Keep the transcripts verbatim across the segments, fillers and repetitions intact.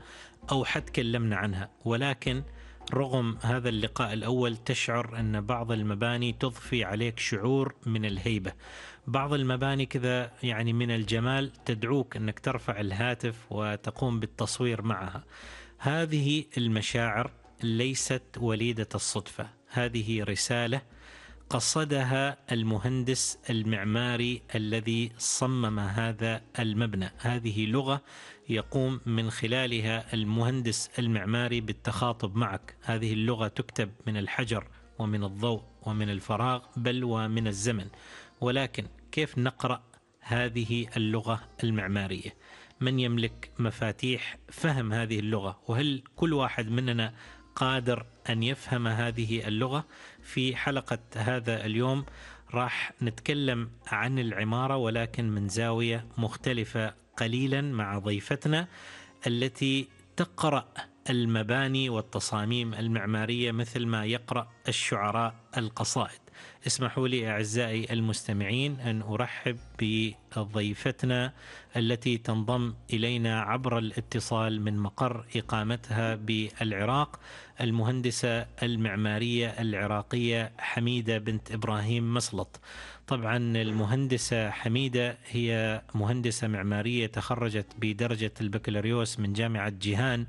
أو حد كلمنا عنها، ولكن رغم هذا اللقاء الأول تشعر أن بعض المباني تضفي عليك شعور من الهيبة، بعض المباني كذا يعني من الجمال تدعوك أنك ترفع الهاتف وتقوم بالتصوير معها. هذه المشاعر ليست وليدة الصدفة، هذه رسالة قصدها المهندس المعماري الذي صمم هذا المبنى، هذه لغة يقوم من خلالها المهندس المعماري بالتخاطب معك. هذه اللغة تكتب من الحجر ومن الضوء ومن الفراغ بل ومن الزمن، ولكن كيف نقرأ هذه اللغة المعمارية؟ من يملك مفاتيح فهم هذه اللغة؟ وهل كل واحد مننا قادر أن يفهم هذه اللغة؟ في حلقة هذا اليوم راح نتكلم عن العمارة ولكن من زاوية مختلفة قليلا مع ضيفتنا التي تقرأ المباني والتصاميم المعمارية مثل ما يقرأ الشعراء القصائد. اسمحوا لي أعزائي المستمعين أن أرحب بضيفتنا التي تنضم إلينا عبر الاتصال من مقر إقامتها بالعراق، المهندسة المعمارية العراقية حميدة بنت إبراهيم مسلط. طبعا المهندسة حميدة هي مهندسة معمارية تخرجت بدرجة البكالوريوس من جامعة جيهان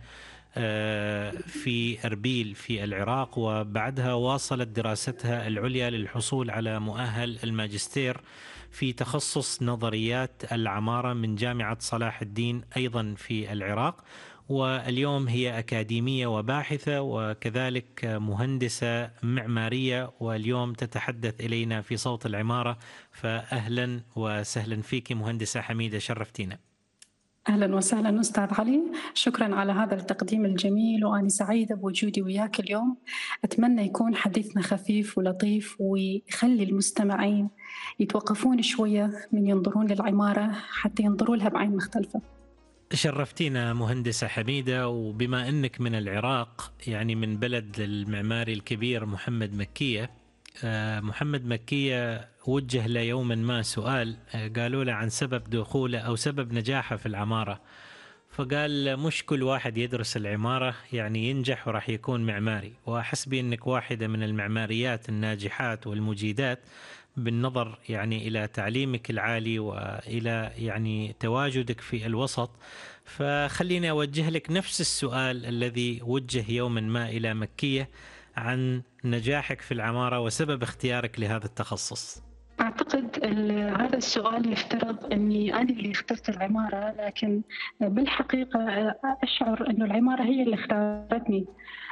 في أربيل في العراق، وبعدها واصلت دراستها العليا للحصول على مؤهل الماجستير في تخصص نظريات العمارة من جامعة صلاح الدين أيضا في العراق، واليوم هي أكاديمية وباحثة وكذلك مهندسة معمارية، واليوم تتحدث إلينا في صوت العمارة. فأهلا وسهلا فيك مهندسة حميدة، شرفتينا. أهلا وسهلا أستاذ علي، شكرا على هذا التقديم الجميل، وأنا سعيدة بوجودي وياك اليوم. أتمنى يكون حديثنا خفيف ولطيف ويخلي المستمعين يتوقفون شوية من ينظرون للعمارة حتى ينظروا لها بعين مختلفة. شرفتينا مهندسة حميدة، وبما أنك من العراق يعني من بلد المعماري الكبير محمد مكية، محمد مكية وجه له يوما ما سؤال، قالوا له عن سبب دخوله أو سبب نجاحه في العمارة، فقال مش كل واحد يدرس العمارة يعني ينجح وراح يكون معماري، وأحس بأنك واحدة من المعماريات الناجحات والمجيدات بالنظر يعني إلى تعليمك العالي وإلى يعني تواجدك في الوسط. فخليني أوجه لك نفس السؤال الذي وجه يوما ما إلى مكية عن نجاحك في العمارة وسبب اختيارك لهذا التخصص. أعتقد هذا السؤال يفترض أني أنا اللي اخترت العمارة، لكن بالحقيقة أشعر أن العمارة هي اللي اختارتني.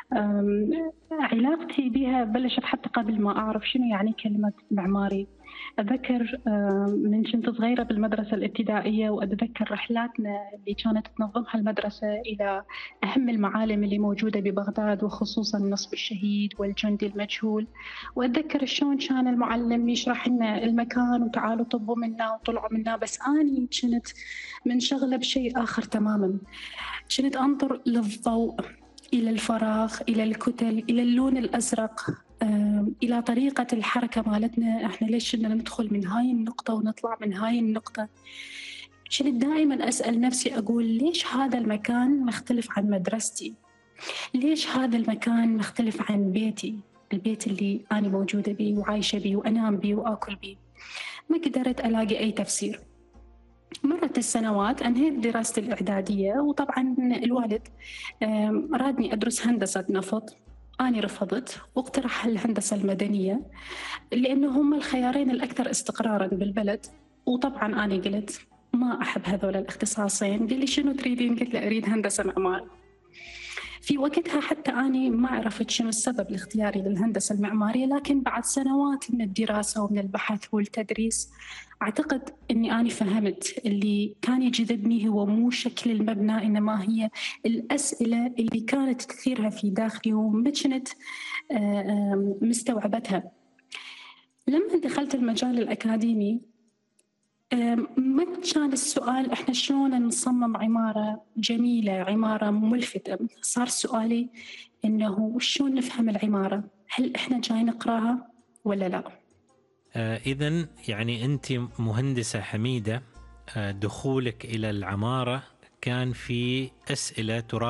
علاقتي بها بلشت حتى قبل ما أعرف شنو يعني كلمة معماري. أتذكر من كنت صغيرة بالمدرسة الابتدائية، وأتذكر رحلاتنا اللي كانت تنظمها المدرسة إلى أهم المعالم اللي موجودة ببغداد، وخصوصا نصب الشهيد والجندي المجهول. وأتذكر شلون كان المعلم يشرح لنا المكان وتعالوا طبوا منا وطلعوا منا، بس أني كنت منشغلة بشيء آخر تماما. كنت أنظر للضوء، إلى الفراغ، إلى الكتل، إلى اللون الأزرق، إلى طريقة الحركة مالتنا. إحنا ليش كنا ندخل من هاي النقطة ونطلع من هاي النقطة؟ كنت دائما أسأل نفسي أقول ليش هذا المكان مختلف عن مدرستي؟ ليش هذا المكان مختلف عن بيتي، البيت اللي أنا موجودة بيه وعايشة بيه وأنام بيه وآكل بيه؟ ما قدرت ألاقي أي تفسير. مرت السنوات، أنهيت دراستي الإعدادية، وطبعا الوالد رادني أدرس هندسة نفط. أنا رفضت واقترح الهندسة المدنية لأنه هم الخيارين الأكثر استقرارا بالبلد، وطبعا أنا قلت ما أحب هذول الاختصاصين. قال لي شنو تريدين؟ قلت له أريد هندسة معمار. في وقتها حتى أنا ما عرفت شنو السبب لاختياري للهندسة المعمارية، لكن بعد سنوات من الدراسة ومن البحث والتدريس أعتقد أني أنا فهمت اللي كان يجذبني هو مو شكل المبنى، إنما هي الأسئلة اللي كانت تثيرها في داخلي وما كنت مستوعبتها. لما دخلت المجال الأكاديمي ما كان السؤال إحنا شلون نصمم عمارة جميلة، عمارة ملفتة. صار سؤالي إنه شلون نفهم العمارة، هل إحنا جاي نقراها ولا لا؟ آه إذن يعني أنت مهندسة حميدة، آه دخولك إلى العمارة كان في أسئلة ترى